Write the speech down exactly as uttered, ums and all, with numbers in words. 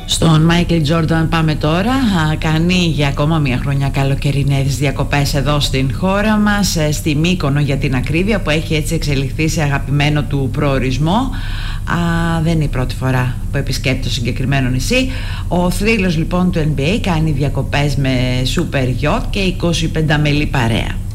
Στον Μάικλ Τζόρνταν πάμε τώρα. Κάνει για ακόμα μια χρονιά καλοκαιρινές διακοπές εδώ στην χώρα μας, στη Μύκονο για την ακρίβεια, που έχει έτσι εξελιχθεί σε αγαπημένο του προορισμό. Α, δεν είναι η πρώτη φορά που επισκέπτεται το συγκεκριμένο νησί. Ο θρύλος λοιπόν του N B A κάνει διακοπές με super yacht και εικοσιπεντάμελη παρέα.